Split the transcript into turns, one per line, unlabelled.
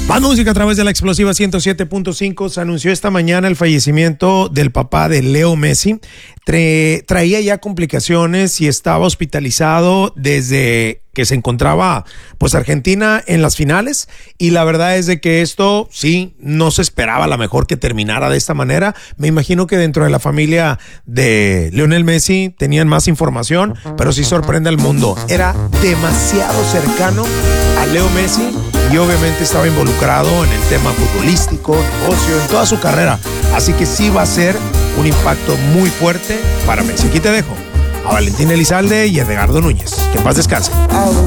Más música a través de la explosiva 107.5. Se anunció esta mañana el fallecimiento del papá de Leo Messi. Traía ya complicaciones y estaba hospitalizado desde que se encontraba pues Argentina en las finales, y la verdad es de que esto sí no se esperaba a lo mejor que terminara de esta manera. Me imagino que dentro de la familia de Lionel Messi tenían más información, pero sí sorprende al mundo. Era demasiado cercano a Leo Messi y obviamente estaba involucrado en el tema futbolístico, negocio, en toda su carrera, así que sí va a ser un impacto muy fuerte para Messi. Aquí te dejo a Valentín Elizalde y Edgardo Núñez. Que en paz descanse.